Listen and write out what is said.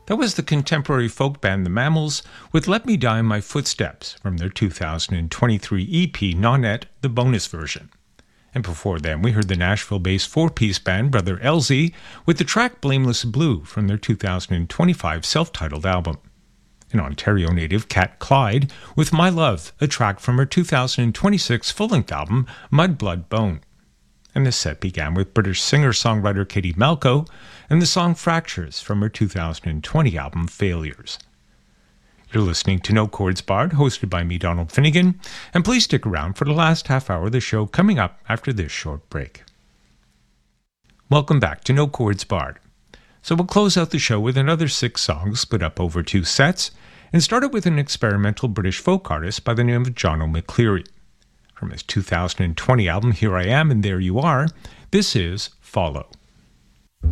That was the contemporary folk band The Mammals with Let Me Die in My Footsteps from their 2023 EP Nonette, the bonus version. And before them, we heard the Nashville-based four-piece band Brother LZ with the track Blameless Blue from their 2025 self-titled album. An Ontario native, Kat Clyde, with My Love, a track from her 2026 full-length album Mud, Blood, Bone. And the set began with British singer-songwriter Katie Malco and the song Fractures from her 2020 album Failures. You're listening to No Chords Barred, hosted by me, Donald Finnegan, and please stick around for the last half hour of the show coming up after this short break. Welcome back to No Chords Barred. So we'll close out the show with another 6 songs split up over 2 sets, and started with an experimental British folk artist by the name of John O'Mcleary. From his 2020 album Here I Am and There You Are, this is Follow.